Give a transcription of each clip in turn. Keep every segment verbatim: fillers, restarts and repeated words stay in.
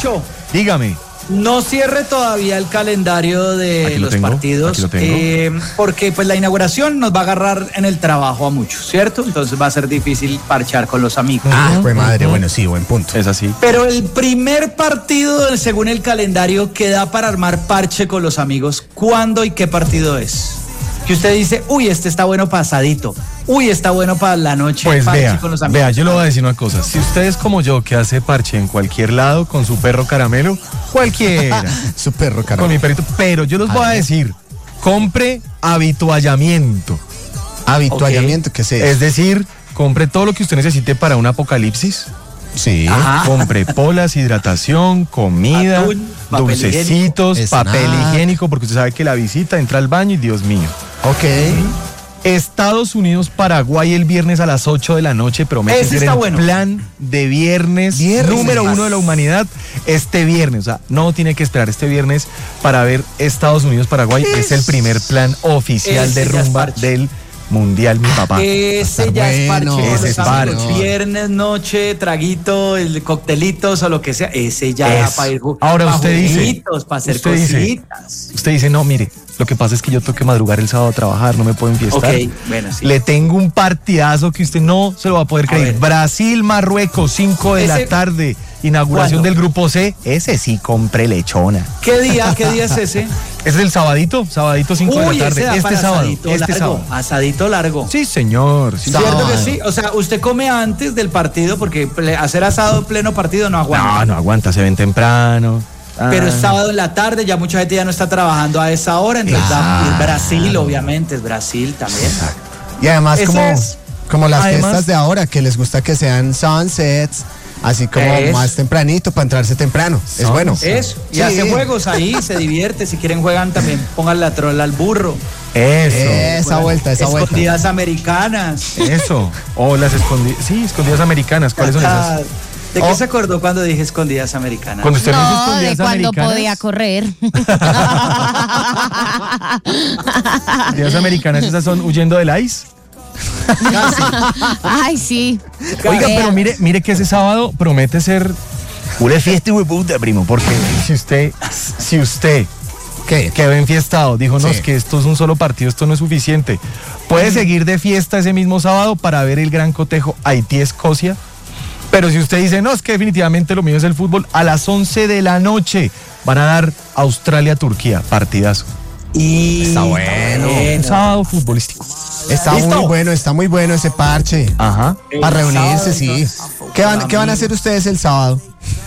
Lucho. Dígame. No cierre todavía el calendario de los tengo, partidos, eh, porque pues la inauguración nos va a agarrar en el trabajo a muchos, ¿cierto? Entonces va a ser difícil parchar con los amigos. Ah, pues madre, bueno, sí, buen punto. Es así. Pero el primer partido, según el calendario, que da para armar parche con los amigos, ¿cuándo y qué partido es? Que usted dice, uy, este está bueno pasadito. Uy, está bueno para la noche. Pues parche vea, con los amigos. vea, yo le voy a decir una cosa. Si usted es como yo, que hace parche en cualquier lado con su perro caramelo, cualquiera. Su perro caramelo. Con mi perrito. Pero yo les voy a decir, compre habituallamiento. Habituallamiento, ¿qué es eso? Es decir, compre todo lo que usted necesite para un apocalipsis. Sí. Ajá. Compre polas, hidratación, comida, Atún, papel dulcecitos, higiénico. papel Snack. higiénico, porque usted sabe que la visita entra al baño y Dios mío. Ok. Estados Unidos, Paraguay el viernes a las ocho de la noche, promete Ese ser está el bueno. plan de viernes, Viernes. número uno de la humanidad este viernes. O sea, no tiene que esperar este viernes para ver Estados Unidos, Paraguay. Es, es el primer plan oficial Ese de ya es rumba parche. del Mundial, mi papá. Ese ya es parche. bueno, con ese los es amigos. parche. Viernes, noche, traguito, el coctelitos o lo que sea. Ese ya da Es. para ir ju- Ahora pa' usted dice, jueguitos, para hacer usted dice, cositas. Usted dice, no, mire, lo que pasa es que yo tengo que madrugar el sábado a trabajar, no me puedo enfiestar. Ok, bueno, sí. Le tengo un partidazo que usted no se lo va a poder A creer. ver. Brasil, Marruecos, cinco de Ese- la tarde. Inauguración ¿Cuándo? del grupo C. Ese sí, compré lechona. ¿Qué día? ¿Qué día es ese? Ese es el sabadito, sabadito cinco Uy, de la ese tarde. da Este para sábado. asadito Este largo. sábado. Asadito largo. Sí, señor. Sí, ¿Cierto Sábado. que sí? O sea, usted come antes del partido porque ple- hacer asado pleno partido no aguanta. No, no aguanta, se ven temprano. Pero Ah. es sábado en la tarde, ya mucha gente ya no está trabajando a esa hora, entonces da- es Brasil, obviamente, es Brasil también. Y además, Ese como, es- como las Además- fiestas de ahora, que les gusta que sean sunsets, así como Es. más tempranito, para entrarse temprano. Es bueno. Eso, y Sí. hace juegos ahí, se divierte, si quieren juegan también, pongan la trola al burro. Eso. Esa vuelta, esa vuelta. Escondidas americanas. Eso. O las escondidas. Sí, escondidas americanas. ¿Cuáles son esas? ¿De qué Oh. se acordó cuando dije escondidas americanas? Cuando usted me dice No, de escondidas cuando americanas. podía correr. Escondidas americanas, esas son huyendo del ice. Ay, sí. Oiga, Vea. pero mire, mire que ese sábado promete ser una fiesta y puta, primo, porque si usted, si usted ¿Qué? quedó enfiestado, dijo, no, Sí. es que esto es un solo partido, esto no es suficiente. Puede seguir de fiesta ese mismo sábado para ver el gran cotejo Haití-Escocia. Pero si usted dice, no, es que definitivamente lo mío es el fútbol, a las once de la noche van a dar Australia-Turquía, partidazo. Y Está bueno. Un sábado futbolístico. Está ¿Listo? muy bueno, está muy bueno ese parche. Ajá. Para El reunirse, sábado, sí. entonces, ¿Qué van, ¿Qué van a hacer ustedes el sábado?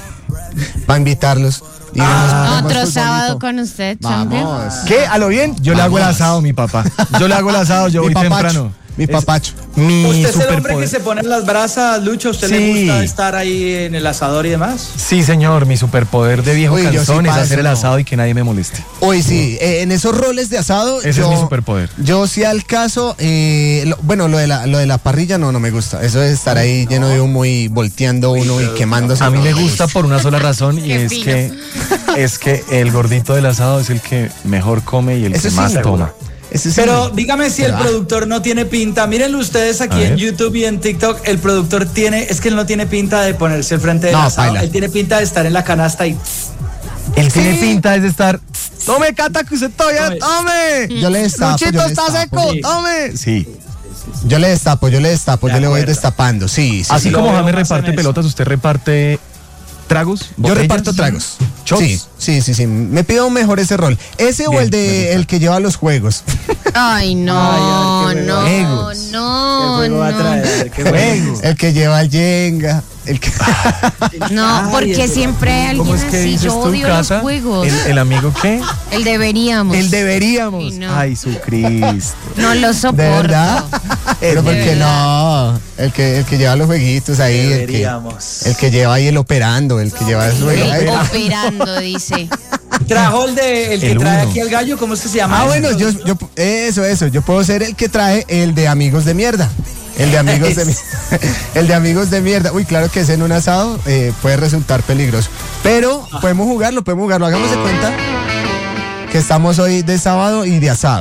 Para invitarlos. Y vemos- vemos Otro futbolito. sábado con usted, Champion. Vamos. ¿Qué? ¿A lo bien? Yo le hago el asado, mi papá. Yo le hago el asado, yo Mi voy papacho, temprano. mi Es papacho. Mi ¿Usted es el hombre que superpoder. se pone en las brasas, Lucho? ¿A usted le Sí. gusta estar ahí en el asador y demás? Sí, señor, mi superpoder de viejo Uy, yo sí calzón es paso, hacer el no. asado y que nadie me moleste. Hoy sí, eh, en esos roles de asado. Ese es mi superpoder. Yo sí al caso, eh, lo- bueno, lo de, la, lo de la parrilla no, no me gusta. Eso de estar ahí lleno de humo y volteando uno y quemándose. A mí no, me no gusta por una sola razón y Qué es fino. que es que el gordito del asado es el que mejor come y el Eso que sí, más seguro. toma. Ese sí. Pero dígame si el ¿Verdad? productor no tiene pinta. Mírenlo ustedes aquí A en ver. YouTube y en TikTok. El productor tiene, es que él no tiene pinta de ponerse al frente del No, asado. paila. Él tiene pinta de estar en la canasta y Él tiene Sí. pinta es de estar. Tome, Cata, que usted todavía Tome. tome. Yo le destapo, Luchito yo le está destapo. seco, Sí. tome. Sí. Yo le destapo, yo le destapo, De yo le voy acuerdo. destapando. Sí, sí. Así sí. Lo como veo James más reparte en eso. pelotas, usted reparte tragos. Yo botellas, reparto tragos. shots. Sí, sí, sí, sí. Me pido mejor ese rol. Ese o Bien, el me de gusta. el que lleva los juegos. Ay, no, Ay, a ver, qué no, juegos. ¿Qué no, juego va a no. traer? ¿Qué Juego. juego? El que lleva el Jenga. El que... No, Ay, porque el- siempre hay ¿Cómo alguien es que así. dices Yo tú, odio los Cata? juegos. ¿El, el amigo qué? El deberíamos. El deberíamos. Ay, no. Ay, su Cristo. No lo soporto. ¿De verdad? Pero De ¿por qué no? El que, el que lleva los jueguitos ahí. El que, Deberíamos. el que lleva ahí el operando. El que lleva el juego. El Ay, operando, dice. Trajo el de el que El trae uno. aquí el gallo, ¿cómo es que se llama? Ah, bueno, yo, yo, eso, eso, yo puedo ser el que trae el de amigos de mierda. El de amigos de mierda. El de amigos de mierda. Uy, claro que ese en un asado eh, puede resultar peligroso. Pero podemos jugarlo, podemos jugarlo. Hagamos de cuenta que estamos hoy de sábado y de asado.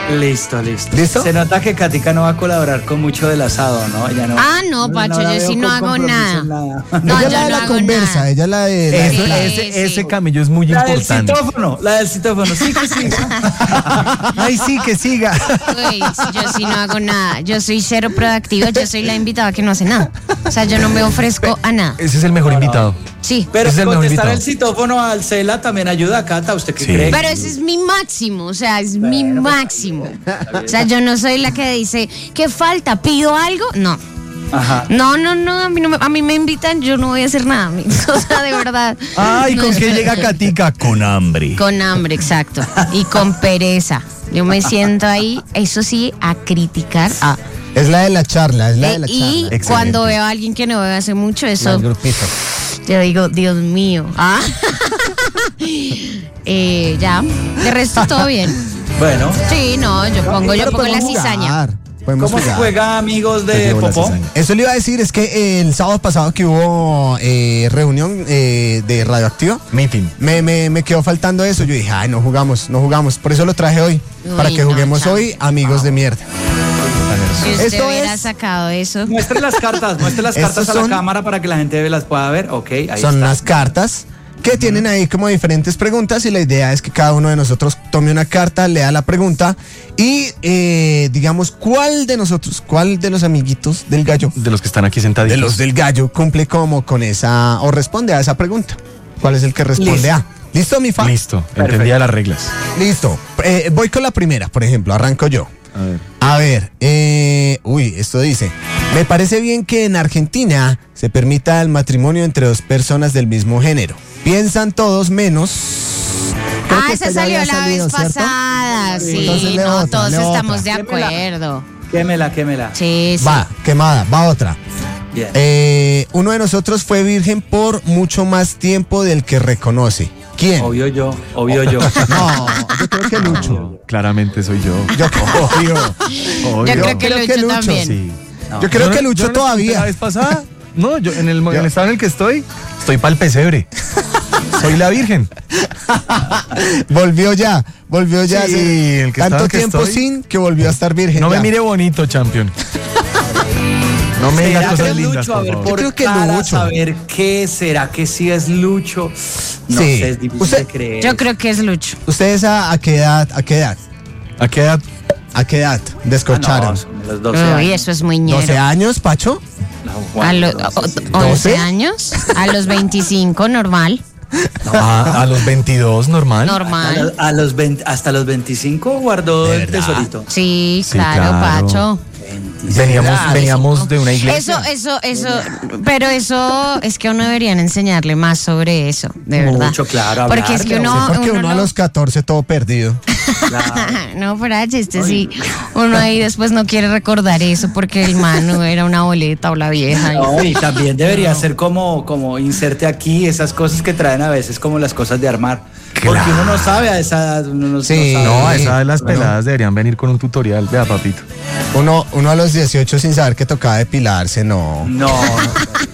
Listo, listo. ¿Listo? Se nota que Katica no va a colaborar con mucho del asado, ¿no? Ella no. Ah, no, Pacho, la yo veo sí no con hago compromiso nada. en nada. No, ella yo es la de no la hago conversa, nada. ella es la de... la- Eso- Sí, ese, sí. ese camello es muy La del importante. citófono, la del citófono, sí que sí. Ay, sí, que siga. Uy, yo sí no hago nada. Yo soy cero proactiva, yo soy la invitada que no hace nada. O sea, yo no me ofrezco a nada. Ese es el mejor invitado. Sí. Pero Ese es el mejor contestar invitado. el citófono al Cela también ayuda a Cata, ¿usted qué Sí. cree? Pero ese es mi máximo, o sea, es mi máximo. O sea, yo no soy la que dice, ¿qué falta? ¿Pido algo? No. Ajá. No, no, no, a mí, no me, a mí me invitan, yo no voy a hacer nada. O sea, de verdad. Ay, No ¿con es- qué llega Katica? Con hambre. Con hambre, exacto. Y con pereza. Yo me siento ahí, eso sí, a criticar. A, Es la de la charla, es la de la Eh, y charla. Excelente. cuando veo a alguien que no veo hace mucho, La eso, del grupito. yo digo, Dios mío. Ah. Eh, ya, de resto todo bien. Bueno, Sí, no, yo pongo, yo Pero pongo la podemos cizaña. jugar, podemos ¿cómo se jugar. juega, amigos de Llevo la Popó? cizaña. Eso le iba a decir, es que el sábado pasado que hubo eh, reunión eh, de Radioactiva, Meeting. me, me, me quedó faltando eso. Yo dije, ay, no jugamos, no jugamos. Por eso lo traje hoy, Uy, para que no, juguemos chao. hoy, amigos de mierda. Si usted Esto hubiera es- sacado eso. Muestre las cartas, muestre las Estos cartas a son- la cámara para que la gente las pueda ver. Ok, ahí Son está. unas cartas que tienen ahí como diferentes preguntas y la idea es que cada uno de nosotros tome una carta, lea la pregunta y eh, digamos cuál de nosotros, cuál de los amiguitos del gallo, De los que están aquí sentaditos. de los del gallo cumple como con esa o responde a esa pregunta. ¿Cuál es el que responde Listo. a? ¿Listo, mi fa? Listo, entendía las reglas. Listo. Eh, voy con la primera, por ejemplo, arranco yo. A ver. A ver, eh, uy, esto dice, me parece bien que en Argentina se permita el matrimonio entre dos personas del mismo género. Piensan todos menos... Creo Ah, que esa esta ya salió había la salido, vez ¿cierto? pasada. Sí. Sí, Entonces le no, otra, todos le estamos otra. de acuerdo. Quémela, quémela. Sí, sí. Va, quemada, va otra. Bien. Eh, uno de nosotros fue virgen por mucho más tiempo del que reconoce. ¿Quién? Obvio yo, obvio yo. No, yo creo que Lucho. Claramente soy yo. Yo, obvio. Obvio. Yo creo que creo Lucho que Lucho, también. Sí. No. Yo creo no- que Lucho yo no les conté todavía. La vez pasada. No, yo en el, en el Yo- estado en el que estoy, estoy pa'l pesebre. Soy la virgen. Volvió ya, volvió ya. Sí, hace el que tanto estaba que tiempo estoy. sin que volvió a estar virgen. No me ya. mire bonito, champion. No me diga ¿Será que cosas es lindas, Lucho? A por ver, favor. por Yo creo que cara, Lucho. saber qué será que sí es Lucho. No Sí. sé, es difícil Usted- de creer. Yo creo que es Lucho. ¿Ustedes a, a qué edad, a qué edad, ¿A qué edad? a qué edad Ah, descorcharon? no, son los doce Uy, años. eso es muy ñero. ¿doce años, Pacho? No, A Juan, los doce, sí. ¿doce? once años, a los veinticinco, normal. A, a los veintidós, normal. A Normal. los- a los veinte hasta los veinticinco guardó ¿De el verdad? tesorito. Sí, Sí, claro, claro. Pacho. veinticinco. Veníamos, veníamos de una iglesia. Eso, eso, eso, pero eso es que a uno deberían enseñarle más sobre eso, de verdad. Mucho, claro, Porque es que hablarle, uno, Sí, porque uno uno a lo- los catorce todo perdido. Claro. no, pero ay, este sí, uno ahí después no quiere recordar eso porque el mano era una boleta o la vieja. y- No, y también debería ser como, como inserte aquí esas cosas que traen a veces como las cosas de armar. Porque Claro. uno no sabe a esa edad, uno no, Sí. no sabe. No, a esa de las Bueno. peladas deberían venir con un tutorial. Vea, papito. Uno, uno a los dieciocho sin saber que tocaba depilarse, no. No. no, no.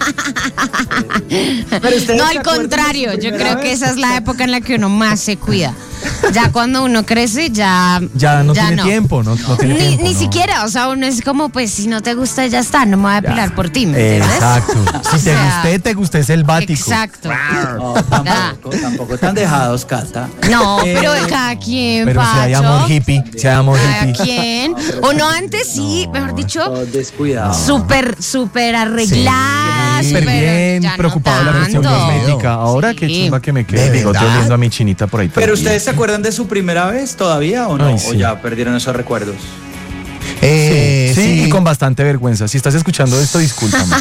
Pero ustedes No, se al acuerdan de su contrario, yo primera creo que vez? esa es la época en la que uno más se cuida. Ya cuando uno crece, ya. Ya no tiene tiempo, no, no tiene Ni, tiempo. ni no. siquiera, o sea, uno es como, pues si no te gusta, ya está, no me voy a depilar por ti, ¿me entiendes? Exacto. Si te O sea, gusté, te gusté, es el bático. Exacto. No, tampoco, tampoco tan dejados, Cata. No, Eh, pero de cada quien, Pero si hay Pacho. amor hippie, si hay amor Cada hippie. quien. O no, antes sí, mejor dicho, todo descuidado. súper, súper arreglada. Súper bien, ya no preocupado de la cuestión tanto. cosmética. Ahora qué Sí. chimba que me ¿De quede. Digo, verdad? viendo a mi chinita por ahí. todo Pero el día. ustedes se acuerdan de su primera vez todavía o no? Ay, ¿O sí. ya perdieron esos recuerdos? Eh, sí, sí, y con bastante vergüenza. Si estás escuchando esto, discúlpame.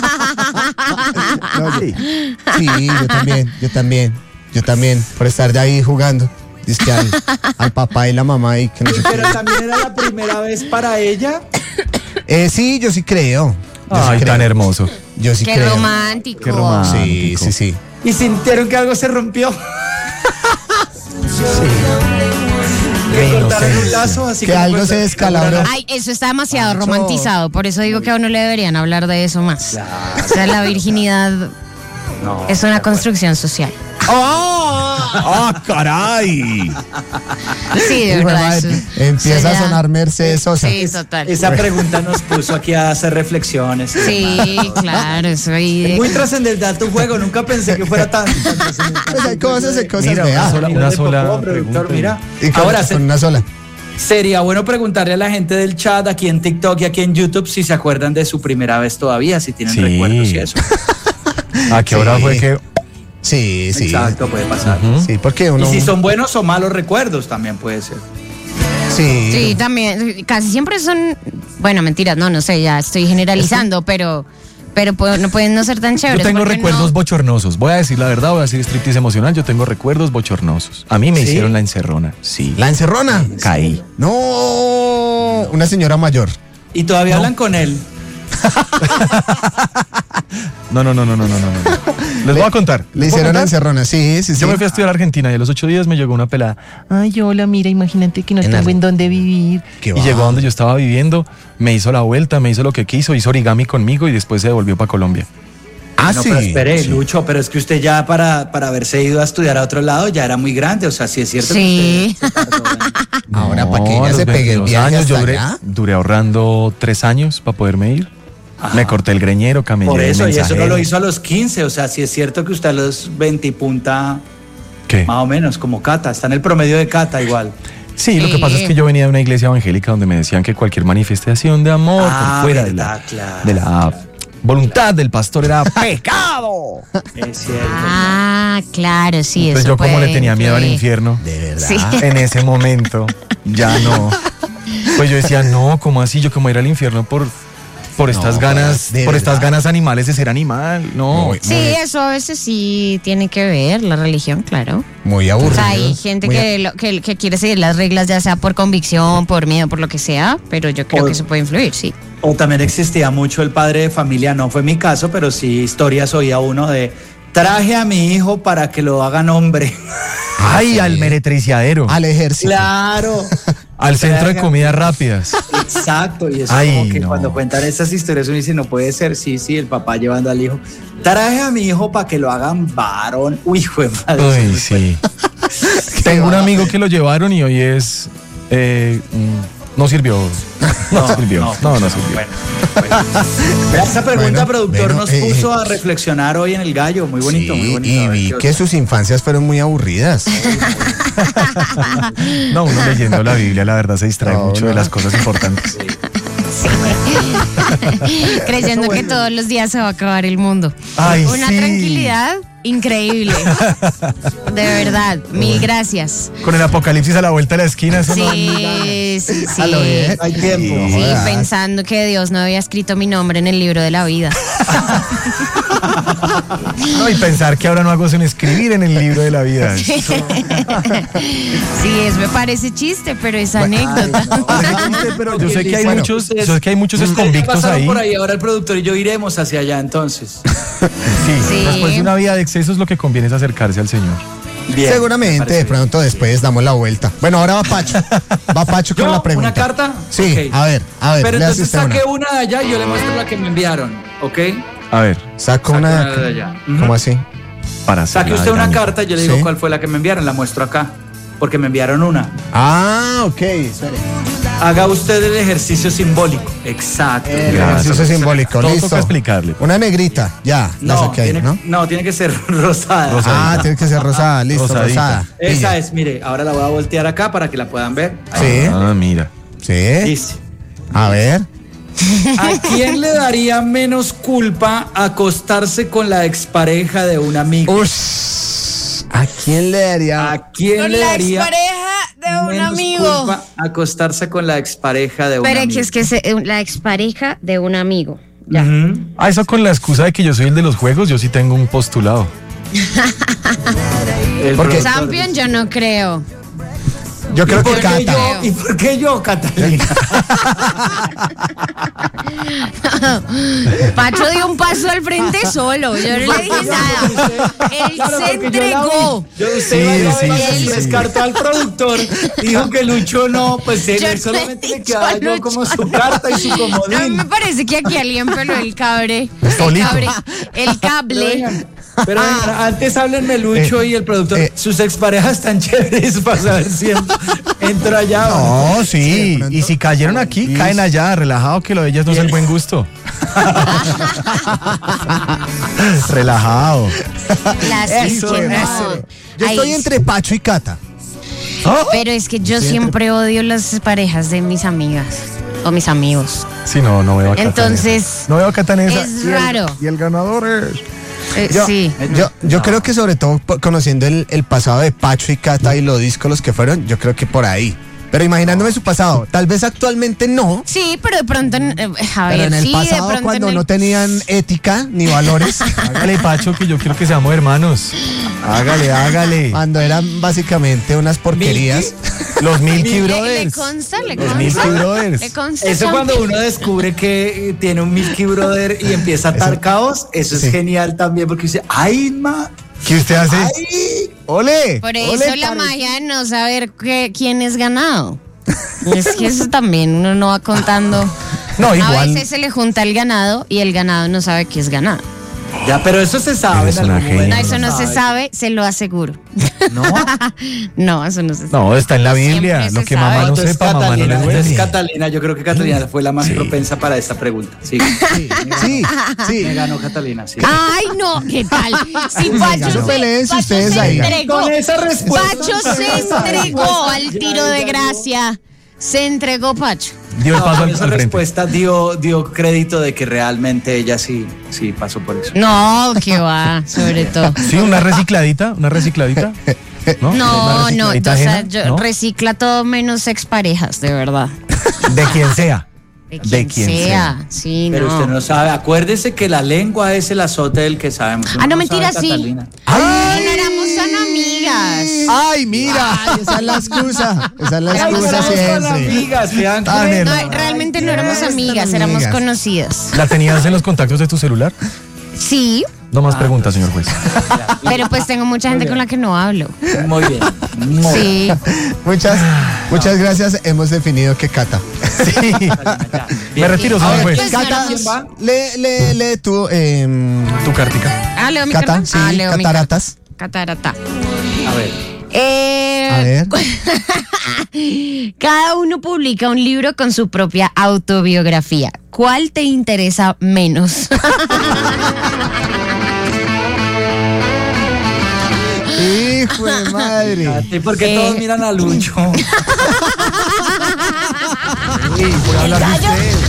No, sí. Sí, yo también, yo también, yo también, por estar de ahí jugando. Dice que al, al papá y la mamá y que no sé qué. Pero también era la primera vez para ella. Eh, sí, yo sí creo. Yo sí Ay, creo. tan hermoso. Yo sí Qué creo. romántico. Qué romántico. Sí, sí, sí. Y sintieron que algo se rompió. Que cortaron un lazo, así Que como algo pues, se descalabró. Ay, eso está demasiado Pacho. romantizado. Por eso digo que a uno le deberían hablar de eso más. Claro. O sea, la virginidad No, es una construcción social. ¡Oh! ¡Ah, caray! Sí, de Y, verdad. madre, eso- empieza eso a ya- sonar Mercedes Sosa. Sí, total. Esa pregunta nos puso aquí a hacer reflexiones. Sí, claro, soy. Es muy trascendental tu juego, nunca pensé que fuera tan, tan trascendental. Pues hay cosas, hay cosas. Mira, vea. una sola, Mira una de sola popó, productor, pregunta. mira. Y con, Ahora, con se- una sola. sería bueno preguntarle a la gente del chat aquí en TikTok y aquí en YouTube si se acuerdan de su primera vez todavía, si tienen Sí. recuerdos y eso. ¿A qué hora Sí. fue que...? Sí, sí. Exacto, puede pasar. Ujú. Sí, porque uno. Y si son buenos o malos recuerdos también puede ser. Sí. Sí, también. Casi siempre son. Bueno, mentiras, no, no sé, ya estoy generalizando, pero. Pero pu- no pueden no ser tan Yo chéveres. tengo porque recuerdos no- bochornosos. Voy a decir la verdad, voy a decir striptease emocional. Yo tengo recuerdos bochornosos. A mí me ¿Sí? hicieron la encerrona. Sí. La encerrona. Caí. No. Una señora mayor. Y todavía hablan con él. No, no, no, no, no, no, no. no. Les voy a contar. Le ¿Les puedo hicieron la contar? encerrona. Sí, sí, sí. Yo me fui a estudiar a Argentina y a los ocho días me llegó una pelada. Ay, hola, mira, imagínate que no En tengo Ar- en dónde vivir. Qué Y va. llegó a donde yo estaba viviendo, me hizo la vuelta, me hizo lo que quiso, hizo origami conmigo y después se devolvió para Colombia. Ah, no, sí. pero espere, Sí. Lucho, pero es que usted ya para, para haberse ido a estudiar a otro lado ya era muy grande, o sea, sí es cierto Sí. que usted se tardó en- Ahora, No, para que a ella los se pegue el veintidós viaje años, yo hasta duré, allá. duré ahorrando tres años para poderme ir. Ajá. Me corté el greñero, camellé Por de eso, y eso no mensajero. lo hizo a los quince, o sea, sí es cierto que usted a los veinte y punta, ¿Qué? más o menos, como Cata, está en el promedio de Cata igual. Sí, lo que Sí. pasa es que yo venía de una iglesia evangélica donde me decían que cualquier manifestación de amor Ah, por fuera de verdad, la, claro. de la voluntad del pastor era pecado. Es cierto. Ah, claro, sí, Entonces eso yo como le puede tenía miedo al influir. infierno, De verdad. Sí. en ese momento, ya no. Pues yo decía, no, ¿cómo así? Yo como ir al infierno por, por estas No, ganas, de por estas verdad. ganas animales de ser animal. No. Muy, Sí, eso a veces sí tiene que ver, la religión, claro. muy O aburrido. sea, hay gente Muy que, lo- que, que quiere seguir las reglas, ya sea por convicción, por miedo, por lo que sea, pero yo creo Por- que eso puede influir, sí. O también existía mucho el padre de familia, no fue mi caso, pero sí historias oía uno de traje a mi hijo para que lo hagan hombre. Ay, al meretriciadero, al ejército. Claro. al centro de Traje a- comidas rápidas. Exacto, y eso Ay, como que no. cuando cuentan esas historias uno dice, no puede ser, sí, sí, el papá llevando al hijo. Traje a mi hijo para que lo hagan varón. Uy, hijo de madre. Uy, sí. Tengo un amigo que lo llevaron y hoy es... eh, mm, no sirvió. No, sirvió. No, no, sirvió. Bueno, bueno. Vea, esa pregunta, Bueno, productor, bueno, nos eh, puso a reflexionar hoy en el gallo. Muy bonito, Sí, muy bonito. y A ver vi qué que otra. sus infancias fueron muy aburridas. No, uno leyendo la Biblia, la verdad, se distrae No, mucho no. de las cosas importantes. Creyendo que todos los días se va a acabar el mundo. Ay, Una sí. tranquilidad increíble. De verdad, mil gracias. Con el apocalipsis a la vuelta de la esquina, eso no... Sí, sí, sí. A lo bien. Hay tiempo. Sí. Sí, Jodas. pensando que Dios no había escrito mi nombre en el libro de la vida. No, y pensar que ahora no hago sino escribir en el libro de la vida. Sí, eso me parece chiste, pero es anécdota. Pero yo sé que hay Bueno, muchos, ustedes- yo sé que hay muchos Ustedes convictos pasaron ahí. por ahí, ahora el productor y yo iremos hacia allá entonces. Sí, Sí. después de una vida de excesos lo que conviene es acercarse al Señor. Bien, me Seguramente, parece de bien. pronto después damos la vuelta. Bueno, ahora va Pacho. Va Pacho con ¿Yo? la pregunta. ¿Una carta? Sí, Ok. a ver, a ver. Pero le hace entonces usted saqué una. una de allá y yo le muestro la que me enviaron, ¿ok? A ver, Saco Saque una. una de allá. Ujú. ¿Cómo así? para hacer Saque la usted una dinámica. carta y yo le digo Sí. cuál fue la que me enviaron, la muestro acá, porque me enviaron una. Ah, ok. Espere. Haga usted el ejercicio simbólico. Exacto. El Gracias. ejercicio simbólico, Todo listo. toca explicarle. Una negrita, ya, la No, saqué ahí, tiene, ¿no? no, tiene que ser rosada. Rosadita. Ah, tiene que ser rosada, listo, Rosadita. rosada. Esa Pilla. es, mire, ahora la voy a voltear acá para que la puedan ver. Ahí. Sí, Ah, mira. sí. Dice, A ver. ¿a quién le daría menos culpa acostarse con la expareja de un amigo? Ush, ¿a quién le daría? ¿A quién le daría de menos culpa acostarse con la expareja de un Pero amigo? que es que se- la expareja de un amigo. Ya. Ujú. Ah, eso con la excusa de que yo soy el de los juegos, yo sí tengo un postulado. El Porque- productor Champion, yo no creo. Yo creo ¿Y que por qué Cata. yo? ¿Y por qué yo, Catalina? Pacho dio un paso al frente solo. Yo no le dije nada. Él Claro, se porque yo la entregó. vi. Yo, usted Sí, iba a sí, ver, sí, y sí. descartó al productor, dijo que Lucho no, pues él Yo no solamente he le dicho quedaba a yo Lucho. como su carta y su A mí comodín. me parece que aquí alguien peló el cable. El Solito. cable. El Pero cable. vengan, pero vengan, antes háblenme Lucho Eh, y el productor. eh. Sus exparejas están chéveres para saber si ent- entro allá. ¿o no? No, Sí, de sí. pronto. Y si cayeron aquí, Sí. caen allá, relajado, que lo de ellas no es el buen gusto. Relajado. Clásico, Eso, no. eso. Yo estoy Ay, entre Pacho y Cata. Pero es que yo Sí, siempre odio las parejas de mis amigas o mis amigos. Sí, no, no veo a Cata. Entonces, no veo a Cata en esa. es Y el- raro. Y el ganador es. Eh, Yo, sí. yo, yo No. creo que sobre todo po- conociendo el, el pasado de Pacho y Cata y lo díscolos que fueron, yo creo que por ahí. Pero imaginándome su pasado, tal vez actualmente no, Sí, pero de pronto, eh, a pero ver, en el sí, de pasado pronto cuando en el- no tenían ética ni valores, Hágale, Pacho, que yo quiero que seamos hermanos. Hágale, hágale. cuando eran básicamente unas porquerías. Los Milky Le, le Brothers. consta, le Los consta. Milky Brothers. Le consta, Eso cuando champion. uno descubre que eh, tiene un Milky Brother y empieza a atar Eso- caos, eso sí. es genial también porque dice, ¡ay, ma! ¿Qué usted hace? ¡Ay! ¡Ole! Por eso ¡Ole, la pare- magia de no saber qué, quién es ganado. Es que eso también uno no va contando. No, A igual. veces se le junta el ganado y el ganado no sabe qué es ganado. Ya, pero eso se sabe. Eres en una algún genia. momento, No, eso no se sabe. sabe, se lo aseguro. No. No, eso no se sabe. No, está en la Siempre Biblia. se Lo que sabe. mamá no Entonces, sepa, mamá no Catalina, le entonces duele. Catalina, yo creo que Catalina fue la más propensa para esta pregunta. Sí, Sí, sí, sí. me ganó Catalina, sí. Ay, no, ¿qué tal? Si Pacho no se, peleen Pacho ustedes se ahí. entregó. Con esa respuesta. Pacho se entregó al tiro de gracia. Se entregó Pacho. Dio el No, paso con al, esa al frente. respuesta dio, dio crédito de que realmente ella sí, sí pasó por eso. No, que va, sobre todo. Sí, una recicladita, una recicladita. No, No, Una no, o recicladita sea, ajena, yo ¿no? recicla todo menos exparejas, de verdad. De quien sea. De De quien, quien sea. sea. Sí, Pero no. usted no sabe. Acuérdese que la lengua es el azote del que sabemos. Uno Ah, no, sabe, mentira, sí. Catalina. Ay, no éramos tan amigas. Ay, mira, esa es la excusa. Esa es la Ay, excusa éramos con siempre. amigas, ¿se dan Ah, cuenta? No, realmente no éramos Ay, amigas, están éramos amigas. conocidas. ¿La tenías en los contactos de tu celular? Sí, No más preguntas, señor juez. pero pues tengo mucha gente con la que no hablo. Muy bien. Muy bien. Sí. Muchas, muchas gracias. Hemos definido que Cata. Sí. Ya, Me bien. retiro, A señor ver, juez. pues, Cata, ¿quién va? lee, lee, lee tú, em, Tu cartica. Ah, leo mi Cata, carta. sí, Ah, leo mi cataratas. carta. Catarata. A ver. Eh, A ver. Cada uno publica un libro con su propia autobiografía. ¿Cuál te interesa menos? Hijo de madre. ¿Y por qué Eh. todos miran a Lucho? Sí, por hablar de usted.